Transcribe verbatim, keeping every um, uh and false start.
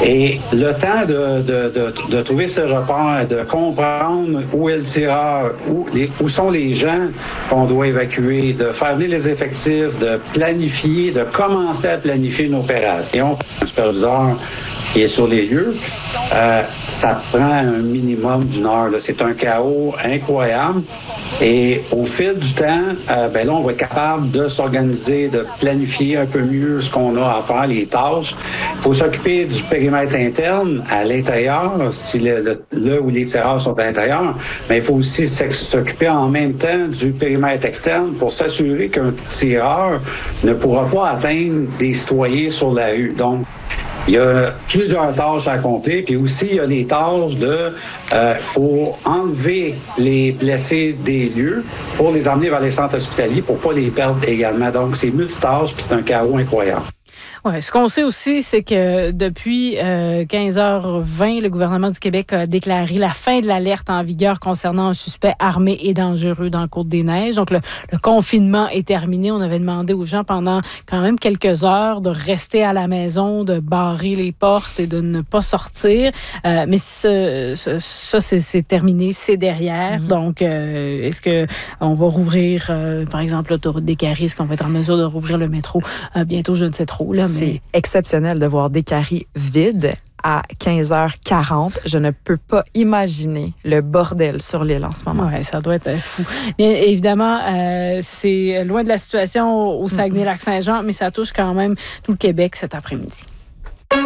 Et le temps de, de, de, de trouver ces repères, de comprendre où est le tireur, où, les, où sont les gens qu'on doit évacuer, de faire venir les effectifs, de planifier, de commencer à planifier une opération. Un superviseur qui est sur les lieux, euh, ça prend un minimum d'une heure. Là. C'est un chaos incroyable. Et au fil du temps, euh, ben là, on va être capable de s'organiser, de planifier un peu mieux ce qu'on a à faire, les tâches. Il faut s'occuper du périmètre interne à l'intérieur, si le, le, là où les tireurs sont à l'intérieur, mais il faut aussi s'occuper en même temps du périmètre externe pour s'assurer qu'un tireur ne pourra pas atteindre des citoyens sur la rue. Donc, il y a plusieurs tâches à accomplir, puis aussi il y a les tâches de euh, faut enlever les blessés des lieux pour les emmener vers les centres hospitaliers pour pas les perdre également. Donc c'est multitâches, puis c'est un chaos incroyable. Ouais, ce qu'on sait aussi, c'est que depuis euh, quinze heures vingt, le gouvernement du Québec a déclaré la fin de l'alerte en vigueur concernant un suspect armé et dangereux dans le Côte-des-Neiges. Donc, le, le confinement est terminé. On avait demandé aux gens pendant quand même quelques heures de rester à la maison, de barrer les portes et de ne pas sortir. Euh, mais ce, ce, ça, c'est, c'est terminé, c'est derrière. Mm-hmm. Donc, euh, est-ce que on va rouvrir, euh, par exemple, l'autoroute des Caries? Est-ce qu'on va être en mesure de rouvrir le métro euh, bientôt? Je ne sais trop. Là, C'est mais... exceptionnel de voir des Caries vides à quinze heures quarante. Je ne peux pas imaginer le bordel sur l'île en ce moment. Oui, ça doit être fou. Bien évidemment, euh, c'est loin de la situation au Saguenay-Lac-Saint-Jean, mais ça touche quand même tout le Québec cet après-midi.